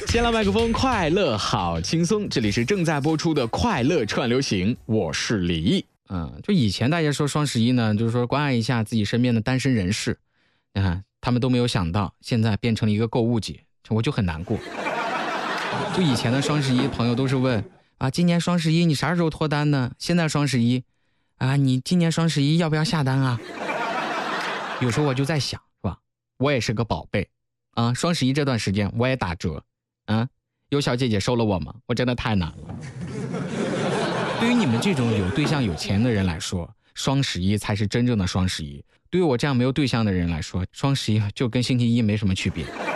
先来麦克风，快乐好轻松，这里是正在播出的快乐串流行，我是李毅。就以前大家说双十一呢，就是说关爱一下自己身边的单身人士，他们都没有想到现在变成了一个购物节，我就很难过。就以前的双十一，朋友都是问今年双十一你啥时候脱单呢？现在双十一你今年双十一要不要下单啊？有时候我就在想，是吧？我也是个宝贝双十一这段时间我也打折有小姐姐收了我吗？我真的太难了。对于你们这种有对象有钱的人来说，双十一才是真正的双十一。对于我这样没有对象的人来说，双十一就跟星期一没什么区别。